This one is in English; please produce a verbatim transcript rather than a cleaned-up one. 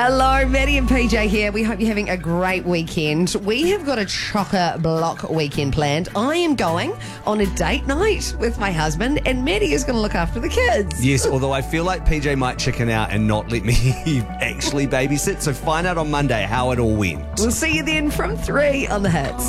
Hello, Maddie and P J here. We hope you're having a great weekend. We have got a chock-a-block weekend planned. I am going on a date night with my husband, and Maddie is going to look after the kids. Yes, although I feel like P J might chicken out and not let me actually babysit. So find out on Monday how it all went. We'll see you then from three on the Hits.